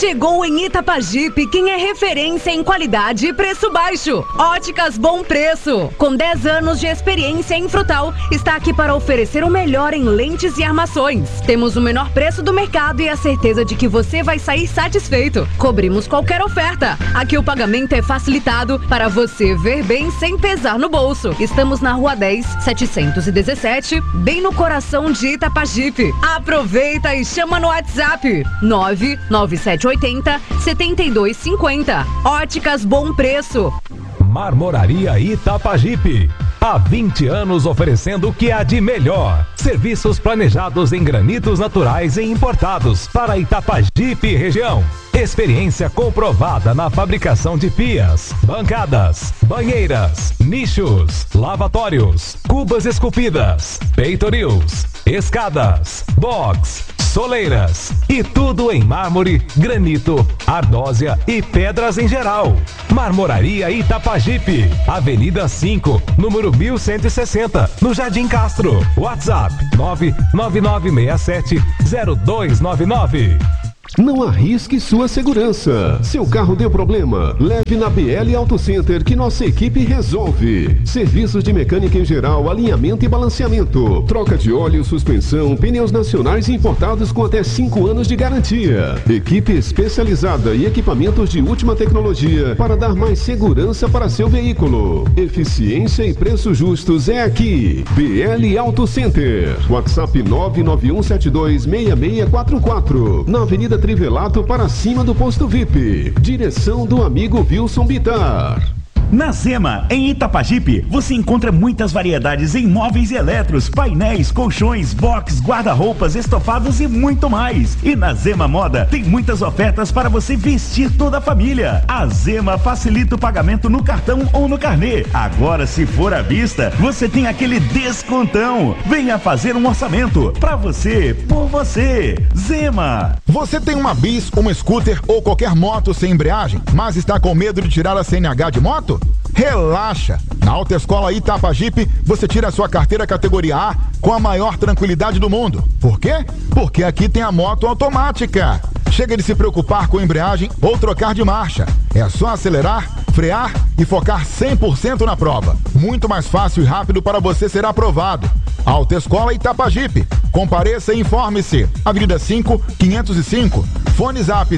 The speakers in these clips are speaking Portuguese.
Chegou em Itapajipe quem é referência em qualidade e preço baixo. Óticas Bom Preço. Com 10 anos de experiência em frutal, está aqui para oferecer o melhor em lentes e armações. Temos o menor preço do mercado e a certeza de que você vai sair satisfeito. Cobrimos qualquer oferta. Aqui o pagamento é facilitado para você ver bem sem pesar no bolso. Estamos na Rua 10, 717, bem no coração de Itapajipe. Aproveita e chama no WhatsApp 99780 7250. Óticas Bom Preço. Marmoraria Itapajipe. Há 20 anos oferecendo o que há de melhor. Serviços planejados em granitos naturais e importados para Itapajipe e região. Experiência comprovada na fabricação de pias, bancadas, banheiras, nichos, lavatórios, cubas esculpidas, peitorils, escadas, box, soleiras e tudo em mármore, granito, ardósia e pedras em geral. Marmoraria Itapajipe, Avenida 5, número 1160, no Jardim Castro. WhatsApp 999670299. Não arrisque sua segurança. Seu carro deu problema? Leve na BL Auto Center que nossa equipe resolve. Serviços de mecânica em geral, alinhamento e balanceamento. Troca de óleo, suspensão, pneus nacionais importados com até 5 anos de garantia. Equipe especializada e equipamentos de última tecnologia para dar mais segurança para seu veículo. Eficiência e preços justos é aqui. BL Auto Center. WhatsApp 991726644. Na Avenida Trivelato para cima do posto VIP. Direção do amigo Wilson Bitar. Na Zema, em Itapajipe, você encontra muitas variedades em móveis e eletros, painéis, colchões, box, guarda-roupas, estofados e muito mais. E na Zema Moda tem muitas ofertas para você vestir toda a família. A Zema facilita o pagamento no cartão ou no carnê. Agora, se for à vista, você tem aquele descontão. Venha fazer um orçamento para você, por você. Zema. Você tem uma bis, uma scooter ou qualquer moto sem embreagem, mas está com medo de tirar a CNH de moto? Relaxa! Na Autoescola Itapajipe, você tira a sua carteira categoria A com a maior tranquilidade do mundo. Por quê? Porque aqui tem a moto automática. Chega de se preocupar com embreagem ou trocar de marcha. É só acelerar, frear e focar 100% na prova. Muito mais fácil e rápido para você ser aprovado. Autoescola Itapajipe. Compareça e informe-se. Avenida 5, 505. Fone Zap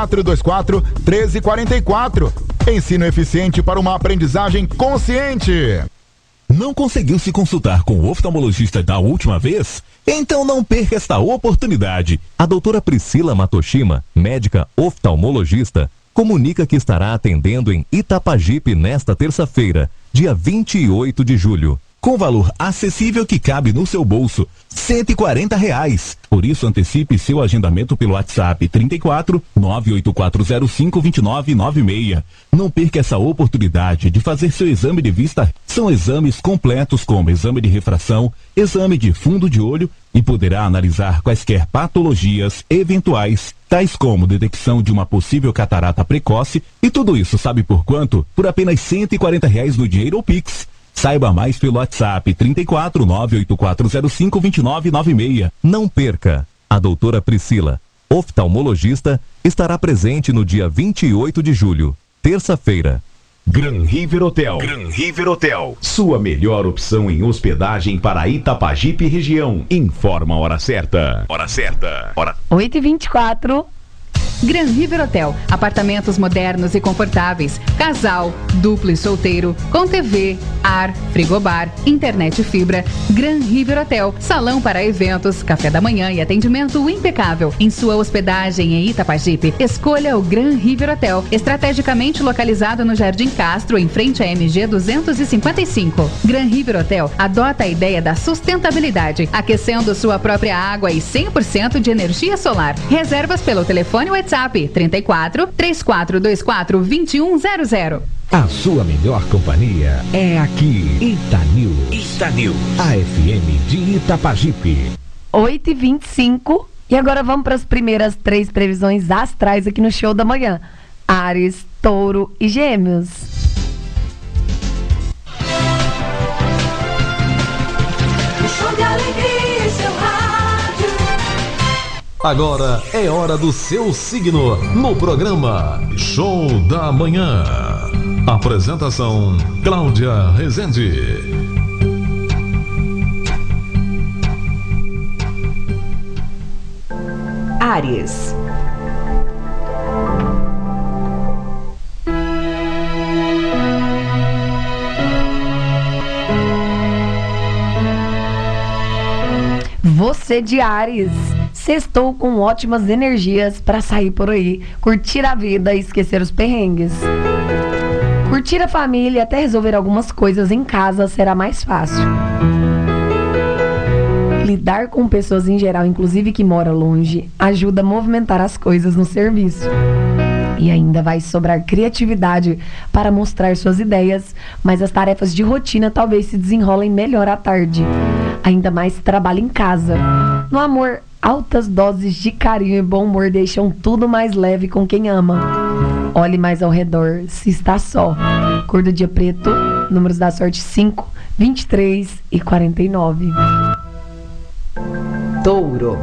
3424-1344. Ensino eficiente para uma aprendizagem consciente. Não conseguiu se consultar com o oftalmologista da última vez? Então não perca esta oportunidade. A doutora Priscila Matoshima, médica oftalmologista, comunica que estará atendendo em Itapajipe nesta terça-feira, dia 28 de julho. Com valor acessível que cabe no seu bolso, R$140. Por isso, antecipe seu agendamento pelo WhatsApp 34 98405 2996. Não perca essa oportunidade de fazer seu exame de vista. São exames completos como exame de refração, exame de fundo de olho e poderá analisar quaisquer patologias eventuais, tais como detecção de uma possível catarata precoce. E tudo isso sabe por quanto? Por apenas R$140 no dinheiro ou Pix. Saiba mais pelo WhatsApp 34 98405 2996. Não perca! A doutora Priscila, oftalmologista, estará presente no dia 28 de julho, terça-feira. Gran River Hotel. Gran River Hotel. Sua melhor opção em hospedagem para Itapajipe e região. Informa a hora certa. Hora certa. 8h24. Gran River Hotel, apartamentos modernos e confortáveis, casal, duplo e solteiro, com TV, ar, frigobar, internet fibra. Gran River Hotel, salão para eventos, café da manhã e atendimento impecável. Em sua hospedagem em Itapajipe, escolha o Gran River Hotel, estrategicamente localizado no Jardim Castro, em frente à MG 255. Gran River Hotel adota a ideia da sustentabilidade, aquecendo sua própria água e 100% de energia solar. Reservas pelo telefone WhatsApp 34 3424 2100. A sua melhor companhia é aqui. Itanews. Itanews. A FM de Itapajipe. 8h25. E agora vamos para as primeiras 3 previsões astrais aqui no Show da Manhã. Áries, Touro e Gêmeos. O show de alegria em seu rádio. Agora é hora do seu signo no programa Show da Manhã. Apresentação Cláudia Rezende. Áries. Você de Áries, sextou com ótimas energias para sair por aí, curtir a vida e esquecer os perrengues. Curtir a família até resolver algumas coisas em casa será mais fácil. Lidar com pessoas em geral, inclusive que moram longe, ajuda a movimentar as coisas no serviço. E ainda vai sobrar criatividade para mostrar suas ideias, mas as tarefas de rotina talvez se desenrolem melhor à tarde. Ainda mais trabalho em casa. No amor, altas doses de carinho e bom humor deixam tudo mais leve com quem ama. Olhe mais ao redor se está só. Cor do dia preto, números da sorte 5, 23 e 49. Touro.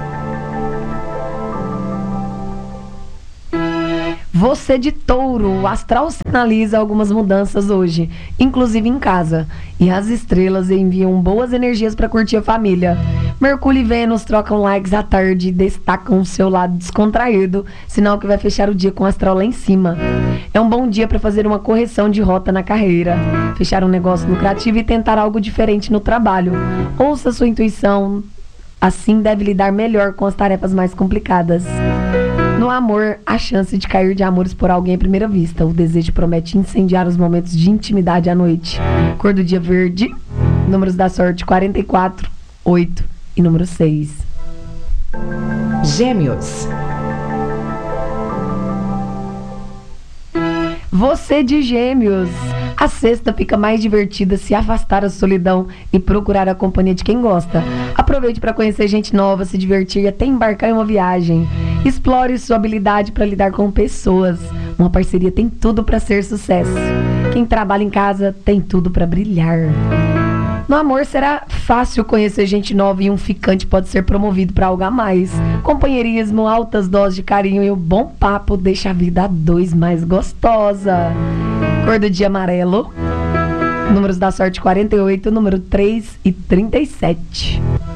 Você de Touro, o astral sinaliza algumas mudanças hoje, inclusive em casa. E as estrelas enviam boas energias para curtir a família. Mercúrio e Vênus trocam likes à tarde e destacam o seu lado descontraído, sinal que vai fechar o dia com o astral lá em cima. É um bom dia para fazer uma correção de rota na carreira, fechar um negócio lucrativo e tentar algo diferente no trabalho. Ouça sua intuição, assim deve lidar melhor com as tarefas mais complicadas. No amor, a chance de cair de amores por alguém à primeira vista. O desejo promete incendiar os momentos de intimidade à noite. Cor do dia verde, números da sorte 44, 8 e número 6. Gêmeos. Você de Gêmeos, a sexta fica mais divertida se afastar da solidão e procurar a companhia de quem gosta. Aproveite para conhecer gente nova, se divertir e até embarcar em uma viagem. Explore sua habilidade para lidar com pessoas. Uma parceria tem tudo para ser sucesso. Quem trabalha em casa tem tudo para brilhar. No amor, será fácil conhecer gente nova e um ficante pode ser promovido para algo a mais. Companheirismo, altas doses de carinho e um bom papo deixa a vida a dois mais gostosa. Cor do dia amarelo, números da sorte 48, número 3 e 37.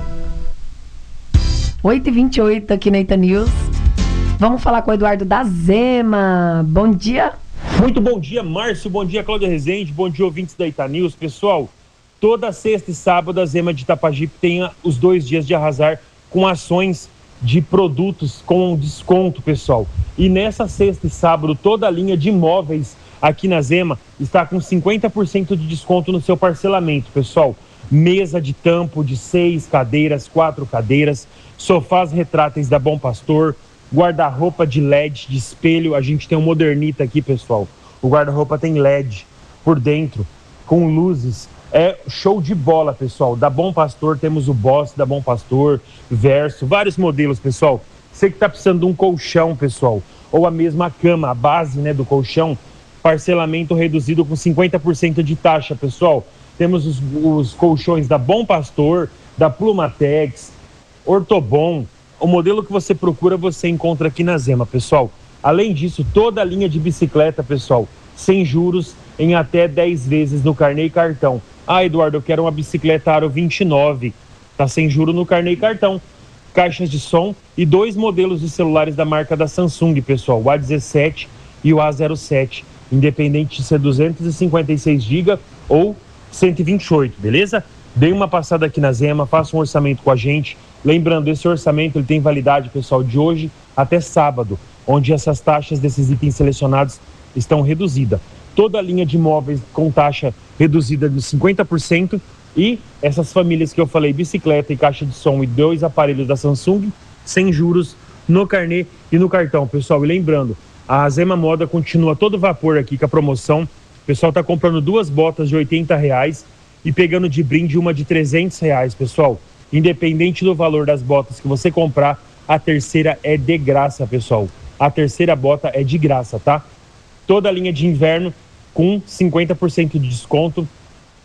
8h28 aqui na Ita News. Vamos falar com o Eduardo da Zema. Bom dia. Muito bom dia, Márcio. Bom dia, Cláudia Rezende. Bom dia, ouvintes da Ita News. Pessoal, toda sexta e sábado a Zema de Itapajipe tem os 2 dias de arrasar com ações de produtos com desconto, pessoal. E nessa sexta e sábado, toda a linha de imóveis aqui na Zema está com 50% de desconto no seu parcelamento, pessoal. Mesa de tampo de 6 cadeiras, 4 cadeiras, sofás retráteis da Bom Pastor, guarda-roupa de LED, de espelho. A gente tem um modernita aqui, pessoal. O guarda-roupa tem LED por dentro, com luzes. É show de bola, pessoal. Da Bom Pastor temos o Boss da Bom Pastor, Verso, vários modelos, pessoal. Você que está precisando de um colchão, pessoal, ou a mesma cama, a base, né, do colchão, parcelamento reduzido com 50% de taxa, pessoal. Temos os colchões da Bom Pastor, da Plumatex, Ortobon. O modelo que você procura, você encontra aqui na Zema, pessoal. Além disso, toda a linha de bicicleta, pessoal, sem juros, em até 10 vezes no carnê e cartão. Ah, Eduardo, eu quero uma bicicleta Aro 29. Tá sem juro no carnê e cartão. Caixas de som e 2 modelos de celulares da marca da Samsung, pessoal. O A17 e o A07. Independente de ser 256 GB ou 128, beleza? Dê uma passada aqui na Zema, faça um orçamento com a gente. Lembrando, esse orçamento ele tem validade, pessoal, de hoje até sábado, onde essas taxas desses itens selecionados estão reduzidas. Toda a linha de imóveis com taxa reduzida de 50% e essas famílias que eu falei, bicicleta e caixa de som e 2 aparelhos da Samsung, sem juros no carnê e no cartão, pessoal. E lembrando, a Zema Moda continua todo vapor aqui com a promoção. O pessoal está comprando 2 botas de R$80 e pegando de brinde uma de R$300, pessoal. Independente do valor das botas que você comprar, a terceira é de graça, pessoal. A terceira bota é de graça, tá? Toda a linha de inverno com 50% de desconto.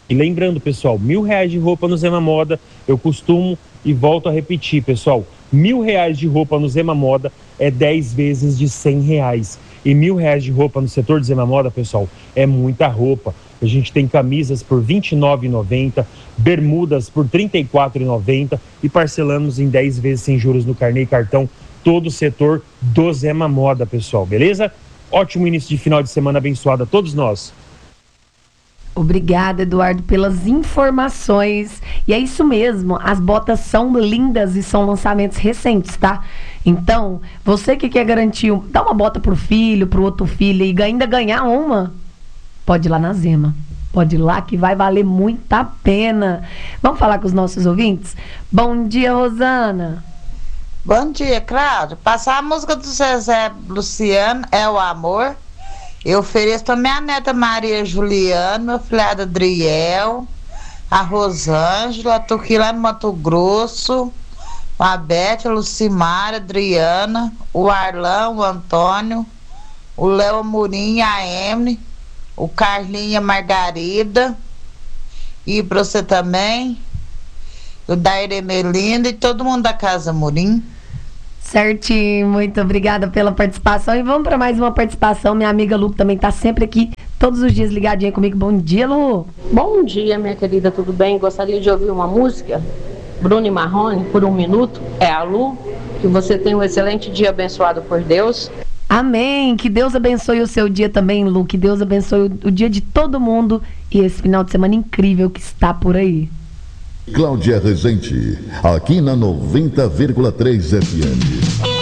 E lembrando, pessoal, R$1.000 de roupa no Zema Moda, eu costumo e volto a repetir, pessoal, R$1.000 de roupa no Zema Moda é 10 vezes de R$100. E R$1.000 de roupa no setor de Zema Moda, pessoal, é muita roupa. A gente tem camisas por R$29,90, bermudas por R$34,90 e parcelamos em 10 vezes sem juros no carnê e cartão, todo o setor do Zema Moda, pessoal, beleza? Ótimo início de final de semana abençoado a todos nós. Obrigada, Eduardo, pelas informações. E é isso mesmo, as botas são lindas e são lançamentos recentes, tá? Então, você que quer garantir, dá uma bota pro filho, pro outro filho e ainda ganhar uma, pode ir lá na Zema. Pode ir lá que vai valer muito a pena. Vamos falar com os nossos ouvintes? Bom dia, Rosana. Bom dia, Cláudio. Passar a música do Zezé Luciano, É o Amor. Eu ofereço para minha neta Maria Juliana, meu filhado Adriel, a Rosângela, tô aqui lá no Mato Grosso, a Beth, a Lucimara, a Adriana, o Arlão, o Antônio, o Léo Amorim, a Emily, o Carlinha Margarida, e para você também, o Daire Melinda e todo mundo da Casa Amorim. Certinho, muito obrigada pela participação. E vamos para mais uma participação. Minha amiga Lu também está sempre aqui, todos os dias ligadinha comigo. Bom dia, Lu. Bom dia, minha querida, tudo bem? Gostaria de ouvir uma música, Bruno e Marrone, por 1 minuto. É a Lu. Que você tenha um excelente dia abençoado por Deus. Amém. Que Deus abençoe o seu dia também, Lu. Que Deus abençoe o dia de todo mundo e esse final de semana incrível que está por aí. Cláudia Rezende, aqui na 90,3 FM.